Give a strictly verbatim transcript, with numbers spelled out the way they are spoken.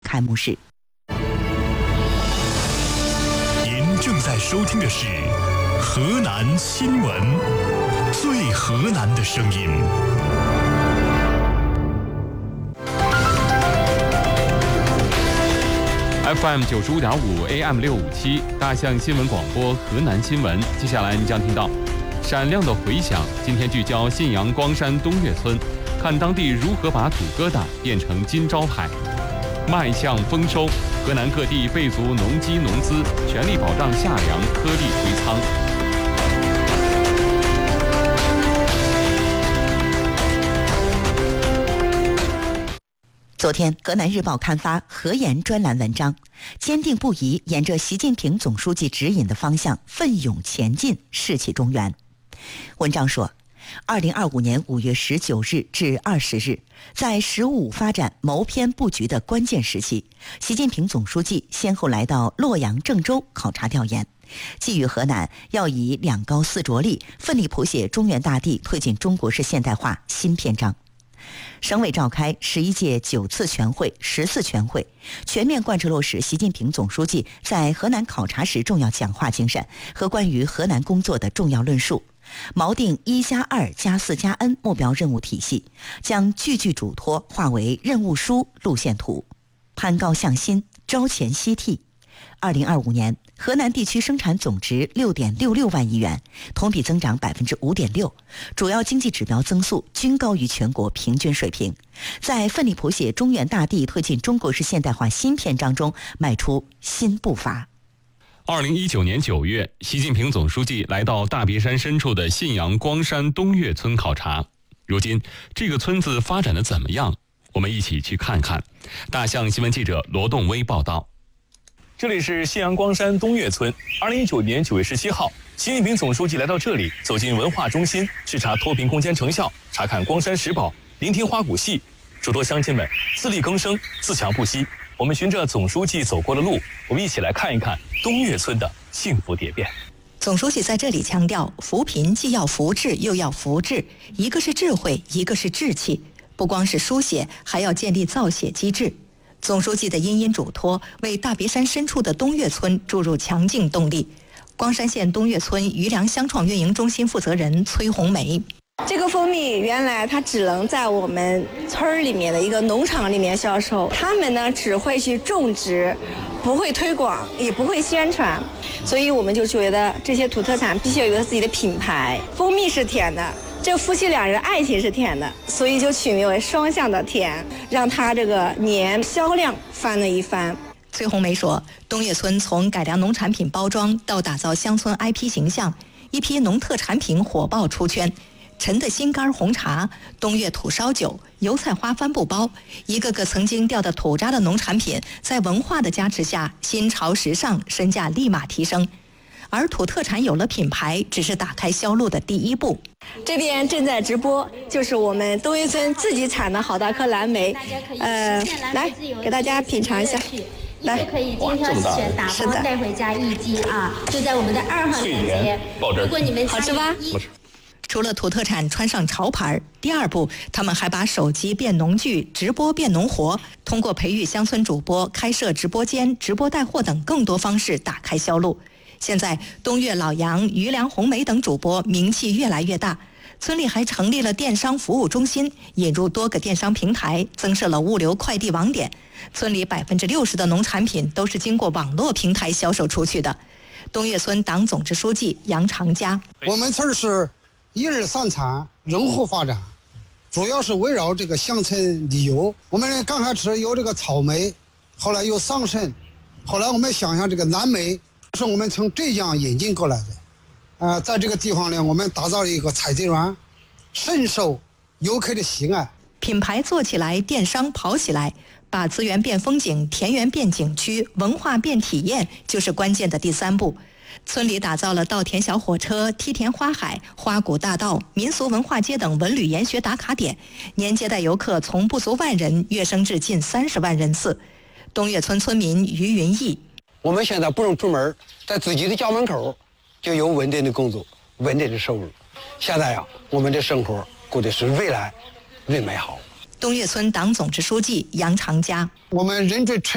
开幕式。 您正在收听的是河南新闻，最河南的声音。 F M 九十五点五 A M 六五七大象新闻广播河南新闻，接下来你将听到闪亮的回响。今天聚焦信阳光山东岳村，看当地如何把土疙瘩变成金招牌。迈向丰收，河南各地备足农机农资，全力保障夏粮颗粒回仓。 昨天，河南日报刊发河研专栏文章，坚定不移沿着习近平总书记指引的方向奋勇前进，士气中原。文章说，二零二五年五月十九日至二十日，在“十五五”发展谋篇布局的关键时期，习近平总书记先后来到洛阳、郑州考察调研，寄予河南要以两高四着力，奋力谱写中原大地推进中国式现代化新篇章。省委召开十一届九次全会、十次全会，全面贯彻落实习近平总书记在河南考察时重要讲话精神和关于河南工作的重要论述，锚定一加二加四加 N 目标任务体系，将句句嘱托化为任务书、路线图，攀高向新，朝前夕替。二零二五年，河南地区生产总值六点六六万亿元，同比增长百分之五点六，主要经济指标增速均高于全国平均水平，在奋力谱写中原大地推进中国式现代化新篇章中迈出新步伐。 二零一九年九月，习近平总书记来到大别山深处的信阳光山东岳村考察。如今，这个村子发展的怎么样？我们一起去看看。大象新闻记者罗栋威报道。 这里是信阳光山东岳村。二零一九年九月十七号，习近平总书记来到这里，走进文化中心，视察脱贫攻坚成效，查看光山石宝，聆听花鼓戏，嘱托乡亲们自力更生，自强不息。我们循着总书记走过的路，我们一起来看一看东岳村的幸福蝶变。 总书记在这里强调，扶贫既要扶志，又要福志，一个是智慧，一个是志气，不光是书写，还要建立造血机制。总书记的殷殷嘱托为大别山深处的东岳村注入强劲动力。光山县东岳村余粮乡创运营中心负责人崔红梅， 这个蜂蜜原来它只能在我们村里面的一个农场里面销售，他们呢只会去种植，不会推广，也不会宣传，所以我们就觉得这些土特产必须有一个自己的品牌。蜂蜜是甜的，这夫妻两人爱情是甜的，所以就取名为双向的甜，让它这个年销量翻了一番。 崔红梅说，东岳村从改良农产品包装到打造乡村 I P 形象，一批农特产品火爆出圈。陈的心肝红茶、东岳土烧酒、油菜花帆布包，一个个曾经掉到土渣的农产品，在文化的加持下，新潮时尚，身价立马提升。而土特产有了品牌，只是打开销路的第一步。 这边正在直播，就是我们东岳村自己产的好大颗蓝莓，呃，来给大家品尝一下。来， 可以经挑选打包带回家一斤啊！就在我们的二号链接。如果你们好吃吧？ 除了土特产穿上潮牌，第二步，他们还把手机变农具、直播变农活，通过培育乡村主播、开设直播间、直播带货等更多方式打开销路。现在，东岳老杨、余粮红梅等主播名气越来越大。村里还成立了电商服务中心，引入多个电商平台，增设了物流快递网点。村里百分之六十的农产品都是经过网络平台销售出去的。东岳村党总支书记杨长佳， 我们村是一日三餐融合发展，主要是围绕这个乡村旅游。我们刚开始有这个草莓，后来有桑葚，后来我们想想这个蓝莓是我们从浙江引进过来的。呃，在这个地方呢，我们打造了一个采集园，深受游客的喜爱。 品牌做起来，电商跑起来，把资源变风景，田园变景区，文化变体验，就是关键的第三步。村里打造了稻田小火车、梯田花海、花鼓大道、民俗文化街等文旅研学打卡点，年接待游客从不足万人跃升至近三十万人次。东岳村村民于云逸， 我们现在不用出门，在自己的家门口就有稳定的工作、稳定的收入。现在呀，我们的生活过得是越来越美好。 东岳村党总支书记杨长佳， 我们人最